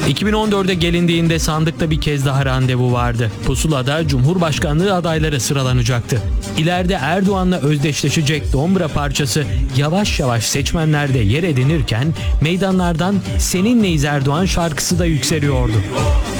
2014'e gelindiğinde sandıkta bir kez daha randevu vardı. Pusulada Cumhurbaşkanlığı adayları sıralanacaktı. İleride Erdoğan'la özdeşleşecek Dombra parçası yavaş yavaş seçmenlerde yer edinirken meydanlardan "Seninleyiz Erdoğan" şarkısı da yükseliyordu.